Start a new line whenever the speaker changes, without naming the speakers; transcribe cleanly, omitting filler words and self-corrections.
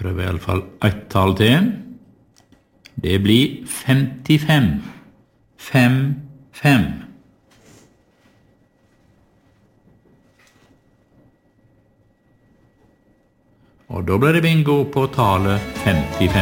prøver I alle fall ett tall til. Det blir 55. 5. Og da blir det bingo på tallet 55.